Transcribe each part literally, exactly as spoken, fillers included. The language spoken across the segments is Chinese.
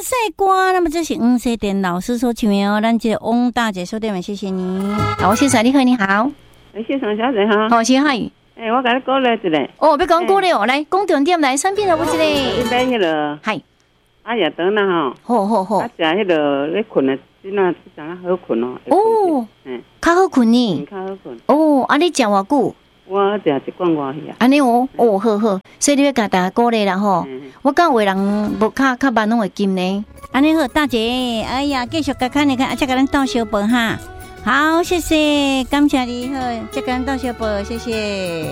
赛歌，那么这是黄世典老师所唱的哦。咱这个翁大姐收电话，谢谢你。好，先生你好，你好。 哎，先生小姐哈。 好，先嗨。 哎，我甲你鼓励一下。 哦，要讲鼓励哦，来，讲重点来，产品了不一个。 你买迄个。 嗨。 啊，夜顿啦吼。 好好好。 啊，食迄个咧困的，即那即阵好困哦。 哦。嗯。较好困呢。 嗯，较好困。 哦，啊，你食偌久？ 我食一罐外去啊。 安尼哦，哦，好好，所以你要甲大家鼓励啦吼。我讲有的人无较较慢拢会金呢。安尼好，大姐，哎呀，继续甲看你看，啊，再甲咱倒小杯哈。好，谢谢，感谢你好，再甲咱倒小杯，谢谢。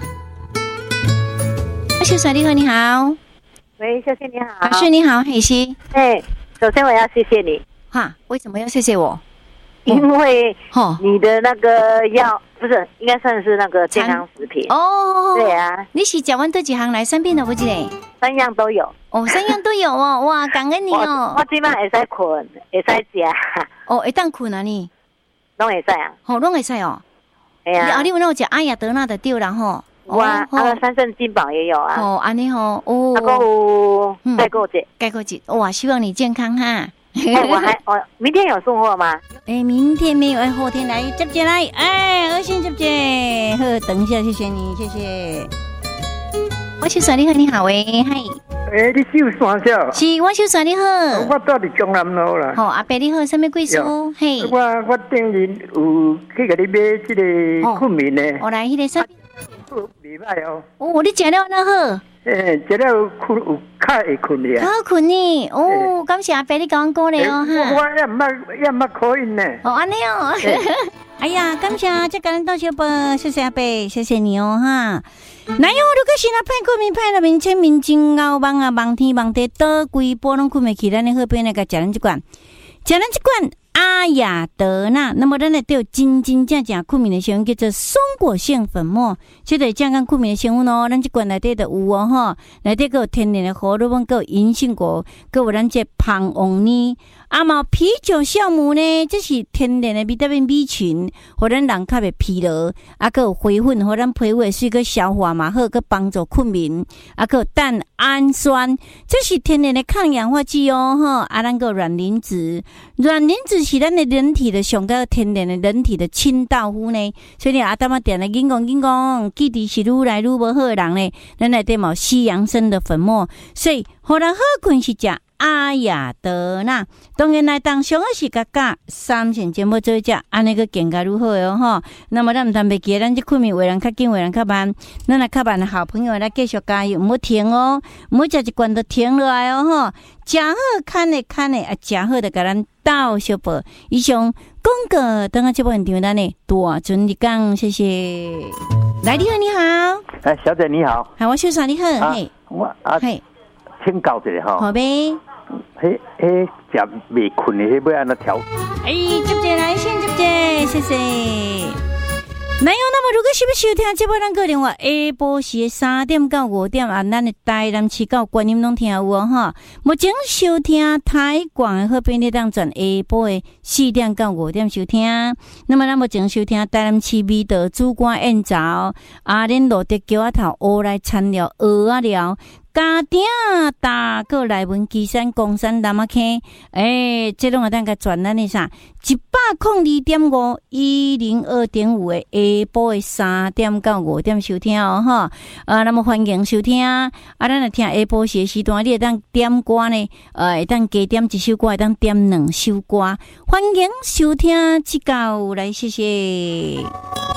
啊，小帅你好，你好。 喂，小谢你好。 老师你好，黑西。 哎，首先我要谢谢你。 哈，为什么要谢谢我？ 因为你的那个药不是应该算是那个健康食品哦。对啊， 你是讲完这几行来三遍了不？记得三样都有哦，三样都有哦，哇，感恩你哦。 我我今晚会使困，会使食。 哦，会当困啊你？ 拢会使啊。 哦，拢会使哦。 哎呀， 啊，你有那有食阿雅德纳的对啦吼。 哇，啊，三圣金宝也有啊。 哦，安尼吼，哦。 还有钙购节， 钙购节，哇，希望你健康哈。 哎，我还我明天有送货吗？ 哎，明天没有，哎，后天来接接来，哎，二星接接，好，等一下，谢谢你，谢谢。我小帅你好，你好诶，嗨。 诶，你秀山小？ 是，我小帅你好。 我住伫江南路啦。 好，阿伯你好，什么贵书？嘿。 我我等于有去给你买这个困眠的。 我来，迄个啥？ 袂歹哦。 哦，你食了那好。 诶，食了困有较会困咧。 较好困呢，哦，感谢阿伯你讲讲咧哦哈。我也毋捌也毋捌考因呢。 哦，安尼哦。哎呀，感谢这个人到小伯，谢谢阿伯，谢谢你哦哈。那有如果是那派困眠派了面前面真熬忙啊，忙天忙地，倒规波拢困袂起，咱的好边那个食咱这罐，食咱这罐。阿雅德纳，那么咱来都有真真正正困眠的成分叫做松果腺粉末，这个健康困眠的成分哦，咱这罐内底都有哦哈，内底还有天然的荷尔蒙，还有银杏果，还有咱这胖黄呢，啊嘛啤酒酵母呢，这是天然的维他命 B 群，互咱人较袂疲劳，啊还有回粉，互咱皮肤是个消化嘛好，个帮助困眠，啊还有蛋氨酸，这是天然的抗氧化剂哦哈，啊咱个软磷脂，软磷脂。是咱的人体的上个天然的人体的清道夫呢，所以阿达妈点了紧讲紧讲，记忆是愈来愈无好的人呢，咱内底毛西洋参的粉末，所以互人好困是食阿雅德纳。当然来当上个是甲甲三线节目做食，安尼个更加愈好哦吼。那么咱毋通袂记，咱这困眠为人较紧，为人较慢，咱来较慢的好朋友来继续加油，毋好停哦，毋好食一罐就停落来哦吼。食好看的看的啊，食好的甲咱倒小报。以上广告，等下这部现场咱呢大尊你讲，谢谢。来，你好，你好。 哎，小姐你好。 好，我小嫂你好。啊、嘿， 我啊，嘿，请教一下哈。 好呗。 嘿，嘿，食未困的，迄要安怎调？ 哎，接接来先接接，谢谢。那有那么如果是要收听这部咱个电话，下晡时三点到五点啊，咱的台南市到观音拢听有哦哈。目前收听台广的好便利当转下晡的四点到五点收听。那么咱目前收听台南市味道主管演奏阿莲罗德桥头乌来参料鹅啊料。家庭大个来文基山公山南啊坑，诶，这种啊，咱个转咱的啥？一百空二点五一零二点五的下晡的三点到五点收听哦哈。呃，那么欢迎收听啊，咱来听下晡时时段，你会当点歌呢？呃，会当加点一首歌，会当点两首歌。欢迎收听，指教来，谢谢。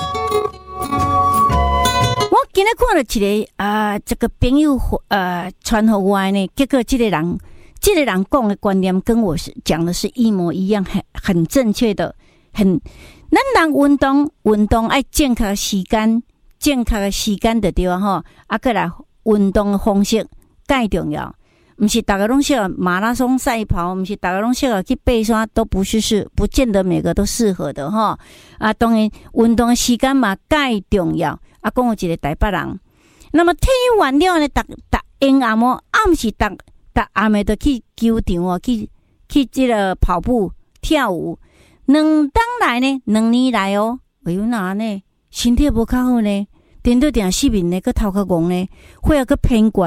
我今日看了一个啊、呃，这个朋友呃传给我呢，结果这个人，这个人讲的观念跟我是讲的是一模一样，很很正确的，很。咱人运动，运动爱正确的时间，正确的时间就对啊吼，啊，过来运动的方式介重要，不是大家拢适合马拉松赛跑，不是大家拢适合去爬山，都不是是，不见得每个都适合的哈。啊，当然运动的时间嘛介重要。啊，讲有一个台北人，那么天气完了呢，逐逐阴暗哦，暗时逐逐暗暝都去球场哦，去去这个跑步跳舞。两当来呢，两年来哦，哎呦哪呢？身体无较好呢，颠倒定失眠呢，个头壳戆呢，血压个偏悬呢，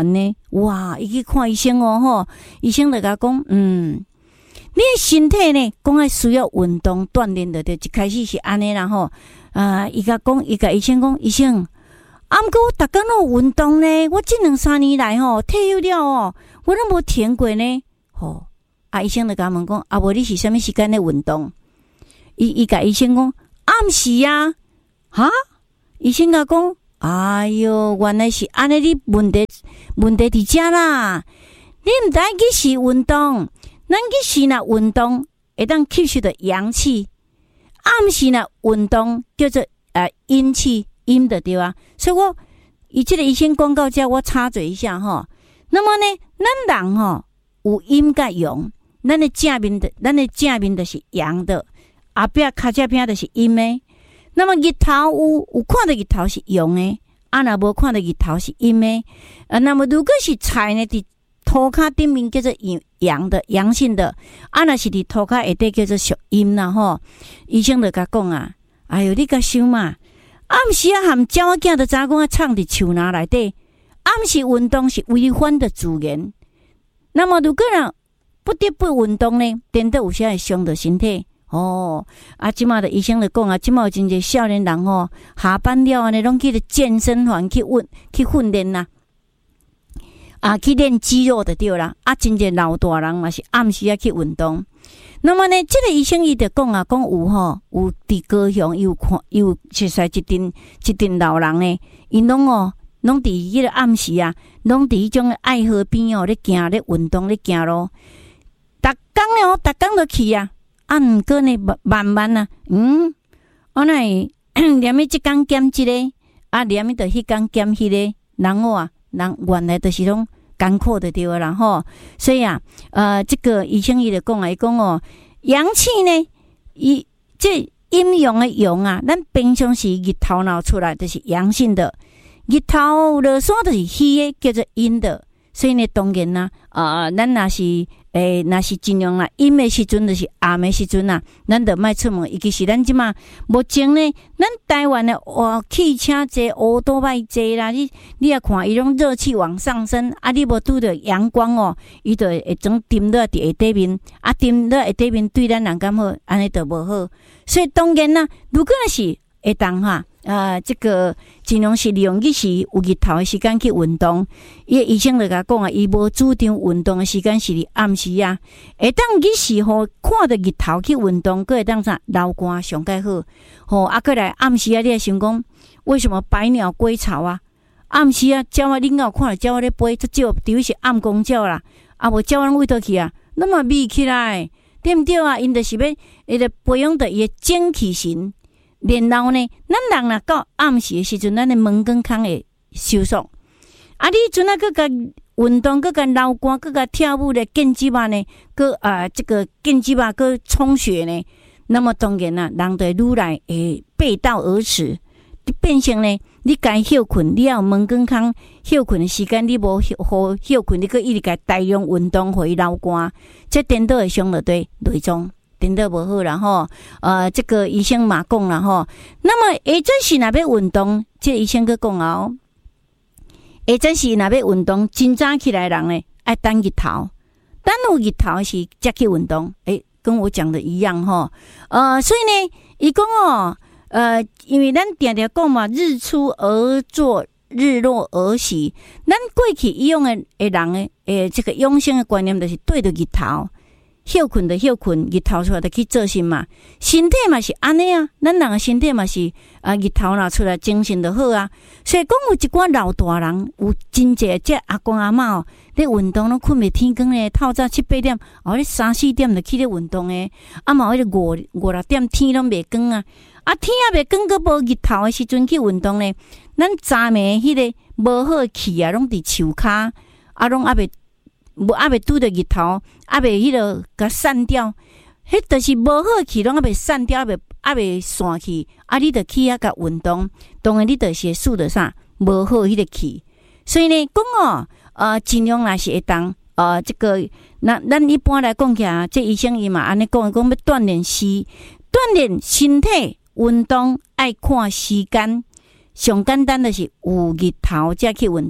哇，伊去看医生哦吼，医生就甲讲，嗯，你的身体呢，讲爱需要运动锻炼的，就一开始是安尼啦吼。啊，伊甲讲，伊甲医生讲，医生，啊，毋过我逐工都有运动呢，我这两三年来吼，退休了哦，我都无停过呢。吼，啊，医生就甲问讲，啊，无你是啥物时间咧运动？伊伊甲医生讲，暗时啊，哈？医生甲讲，哎哟，原来是安尼，你问题问题伫遮啦，你毋知几时运动，咱几时若运动会当吸收到阳气。暗时呢，运动叫做呃阴气，阴的对啊。所以我以这个医生广告叫我插嘴一下哈。那么呢，咱人哈有阴甲阳，咱的正面的，咱的正面的是阳的，后壁骹这边的是阴的。那么日头有有看到日头是阳的，啊若无看到日头是阴的。啊，那么如果是菜呢，伫涂骹顶面叫做阳的阳性的，啊若是伫涂骹下底叫做属阴啦吼。医生就甲讲啊，哎哟，你甲想嘛，暗时啊含鸟仔囝就知影讲啊藏伫树林内底，暗时运动是违反的自然。那么如果人不得不运动呢，真的有时会伤到身体哦。啊，即马的医生就讲啊，即马有真侪少年人吼，下班了安尼拢去健身房去运去训练啦。啊，去练肌肉就对啦。啊，真侪老大人嘛是暗时啊去运动。那么呢，这个医生伊就讲啊，讲有吼，有伫高雄有看有熟悉一阵一阵老人呢，因拢哦，拢伫迄个暗时啊，拢伫迄种爱河边哦咧行咧运动咧行咯。逐工哦，逐工都去啊，啊，毋过呢慢慢啊，嗯，我乃连伊即工减即个，啊，连伊着迄工减迄个，然后啊。人原来就是拢艰苦的对啦吼，所以啊，呃，这个医生伊就讲啊，伊讲哦，阳气呢，伊这阴阳的阳啊，咱平常时日头闹出来就是阳性的，日头落山就是虚的，叫做阴的。所以呢，当然啦，啊、呃，咱若是诶，若是尽量啦，阴的时阵就是暗的时阵啦，咱就莫出门。尤其是咱即马目前呢，咱台湾的哇，汽车侪、乌多摆侪啦，你你也看，伊种热气往上升，啊，你无拄着阳光哦，伊就会总沉落伫下底面，啊，沉落下底面对咱人敢好，安尼就无好。所以当然啦，如果是会当哈。呃，这个尽量是利用日时有日头的时间去运动。伊医生就甲讲啊，伊无主张运动的时间是伫暗时啊。会当日时吼看到日头去运动，佫会当啥流汗上介好。吼啊，佫来暗时啊，你也想讲，为什么百鸟归巢啊？暗时啊，鸟啊，恁有看到鸟啊咧飞，这少除非是暗光鸟啦，啊无鸟人位倒去啊，那么密起来，对毋对啊？因就是要伊着培养着伊的精气神。然后呢，咱人若到暗时的时阵，咱的门根腔会收缩。啊，你阵啊，佮甲运动，佮甲流汗，佮甲跳舞咧，健肌肉呢，佮啊这个健肌肉佮充血呢，那么当然啦，人就愈来会背道而驰，变成呢，你该休困，你要门根腔休困的时间，你无好休困，你佮一直甲大量运动，互伊流汗，这颠倒会伤到对内脏。真的无好啦吼，呃，这个医生嘛讲啦吼。那么下阵时若要运动，这个医生佮讲啊哦，下阵时若要运动，真早起来人呢爱等日头，等有日头时才去运动。诶，跟我讲的一样吼。呃，所以呢，伊讲哦，呃，因为咱定定讲嘛，日出而作，日落而息。咱过去以往的诶人诶，诶，这个养生的观念就是对着日头。休困就休困，日头出来就去做事嘛。身体嘛是安尼啊，咱人的身体嘛是啊，日头拿出来精神就好啊。所以讲有一寡老大人，有真济即阿公阿嬷哦，咧运动拢困袂天光咧，透早七八点，哦咧三四点就去咧运动诶。啊嘛，迄个五五六点天拢袂光啊，啊天也袂光，佮无日头诶时阵去运动咧，咱昨暝迄个无好诶气啊，拢伫树骹，啊拢还袂。无还袂拄着日头，还袂迄落甲散掉，迄就是无好气，拢还袂散掉，还袂还袂散去。啊，你着去遐甲运动，当然你就是输着啥无好迄个气。所以呢，讲哦，呃，尽量若是会当，呃，这个，咱咱一般来讲起来，这医生伊嘛安尼讲，讲要锻炼是锻炼身体，运动爱看时间。上简单的是有日头才去运动，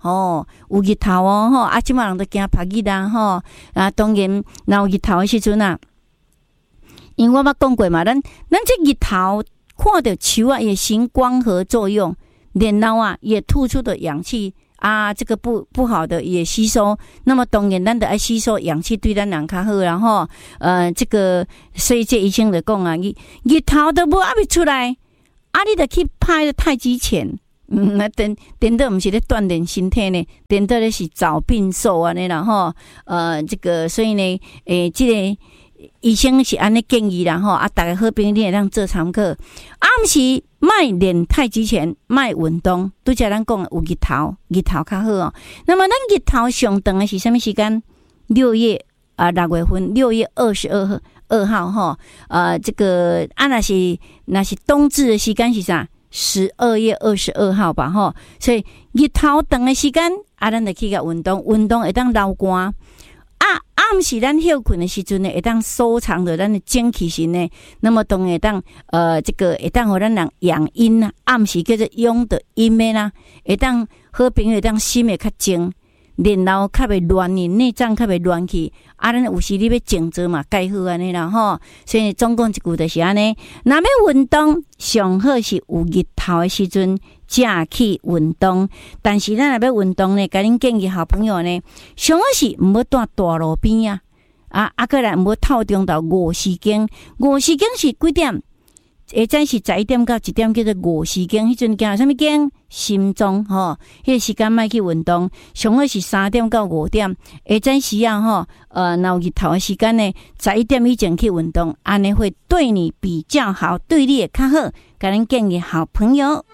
吼，有日头哦，吼，啊，即马人都惊晒日啦，吼，啊，当然，若有日头的时阵啊，因为我捌讲过嘛，咱咱这日头看到树啊，也行光合作用，然后啊，也吐出的氧气啊，这个不不好的也吸收，那么当然咱得爱吸收氧气，对咱人较好，然后呃，这个所以这医生就讲啊，日日头都无还没出来，啊，你得去拍太极拳。嗯，那等等到不是咧锻炼身体呢，等到咧是找病瘦啊，呢然后呃，这个所以呢，诶，这个医生是安尼建议啦吼，啊，大家好朋友你会当做参考。啊，毋是卖练太极拳，卖运动，拄则咱讲有日头，日头较好哦。那么咱日头上长的是什么时间？六月啊，六月份，六月二十二号二号吼，呃，这个啊，那是那是冬至的时间是啥？十二月二十二号吧，吼，所以日头长的时间，啊，咱就去个运动，运动会当流汗，啊，暗时咱休困的时阵呢，会当收藏着咱的精气神呢，那么当会当呃，这个会当互咱人养阴啊，暗时叫做养的阴的啦，会当好朋友会当心会较静。然后较袂乱去，内脏较袂乱去，啊，咱有时你要静坐嘛，介好安尼啦吼。所以总共一句就是安尼，若要运动，上好是有日头的时阵才去运动。但是咱若要运动呢，甲恁建议好朋友呢，上好是毋好住大路边啊，啊啊，过来毋好透中到五时间，五时间是几点？下晡是十一点到一点，叫做五时间。迄阵行啥物间？心脏吼，迄个时间莫去运动。上好是三点到五点。下晡时啊吼，呃，若有日头的时间呢，十一点以前去运动，安尼会对你比较好，对你也较好。甲恁建议好朋友。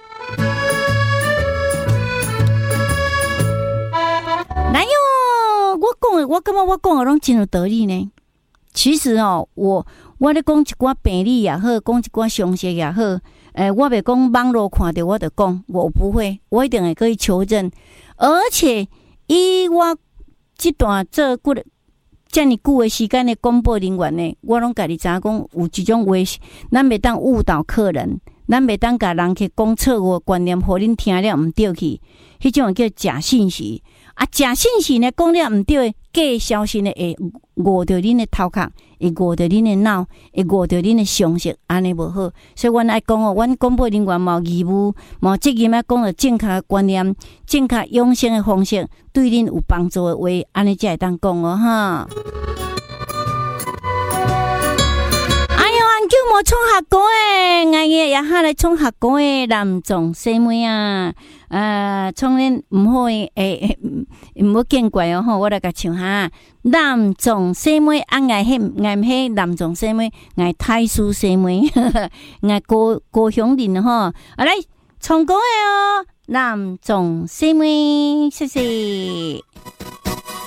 来哟，我讲的，我感觉我讲的拢真有道理呢。其实哦，我。我咧讲一寡病理也好，讲一寡常识也好，诶，我袂讲网络看到我就讲，我不会，我一定会可以求证。而且以我这段做过这么久的时间的广播人员呢，我拢家己知影讲有一种话，咱袂当误导客人，咱袂当甲人去讲错误观念，互恁听了毋对去，迄种叫假信息。啊，假信息呢，讲了毋对，假消息呢会误着恁的头壳。会误着恁的脑，会误着恁的常识，安尼无好。所以，阮爱讲哦，阮广播人员嘛有义务，嘛有责任要讲着正确的观念、正确养生的方式，对恁有帮助的话，安尼才会当讲哦，哈。哎呦，俺叫我创学歌诶，俺也也下来创学歌诶，男众细妹啊。呃，创恁毋好诶，诶，毋好见怪哦吼！我来甲唱哈，男众细妹啊，爱迄爱迄男众细妹，爱太师细妹，爱高高雄人吼，啊来唱歌诶哦，男众细妹，谢谢。